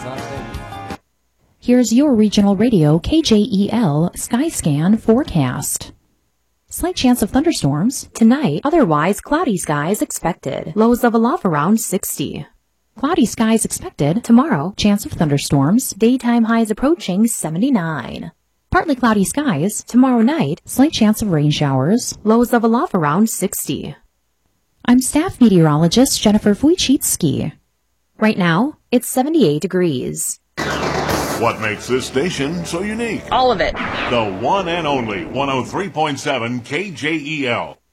Here's your regional radio KJEL Skyscan forecast. Slight chance of thunderstorms tonight, otherwise cloudy skies expected. Lows level off around 60. Cloudy skies expected tomorrow, chance of thunderstorms, daytime highs approaching 79. Partly cloudy skies tomorrow night, slight chance of rain showers, lows level off around 60. I'm staff meteorologist Jennifer Wojcicki. Right now, it's 78 degrees. What makes this station so unique? All of it. The one and only 103.7 KJEL.